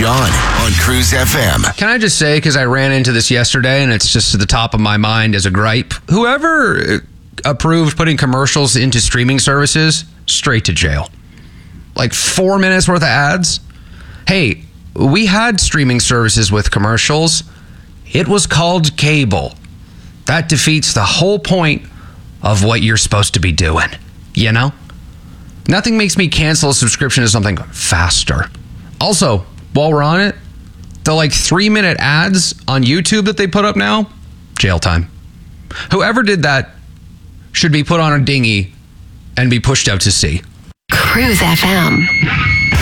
John on Cruise FM. Can I just say, because I ran into this yesterday and it's just at the top of my mind as a gripe, whoever approved putting commercials into streaming services, straight to jail. Like 4 minutes worth of ads. Hey, we had streaming services with commercials. It was called cable. That defeats the whole point of what you're supposed to be doing, you know? Nothing makes me cancel a subscription to something faster. Also, while we're on it, the 3-minute ads on YouTube that they put up now, jail time. Whoever did that should be put on a dinghy and be pushed out to sea. Cruise FM.